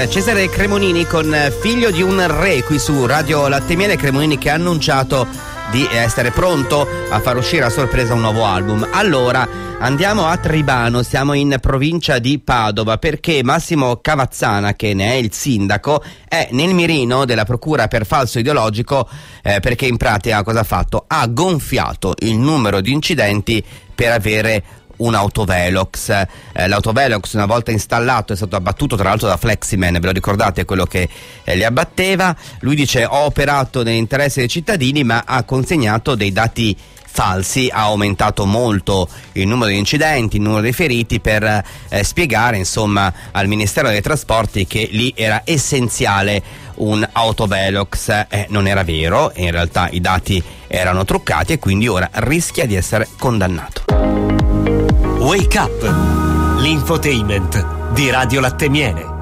Cesare Cremonini con Figlio di un re, qui su Radio Latte Miele. Cremonini che ha annunciato di essere pronto a far uscire a sorpresa un nuovo album. Allora andiamo a Tribano, siamo in provincia di Padova, perché Massimo Cavazzana, che ne è il sindaco, è nel mirino della procura per falso ideologico, perché in pratica cosa ha fatto? Ha gonfiato il numero di incidenti per avere un autovelox. L'autovelox, una volta installato, è stato abbattuto tra l'altro da Fleximan, ve lo ricordate, quello che li abbatteva. Lui dice: ho operato nell'interesse dei cittadini, ma ha consegnato dei dati falsi, ha aumentato molto il numero di incidenti, il numero dei feriti, per spiegare insomma al Ministero dei Trasporti che lì era essenziale un autovelox. Non era vero, in realtà i dati erano truccati e quindi ora rischia di essere condannato. Wake Up, l'infotainment di Radio Latte Miele.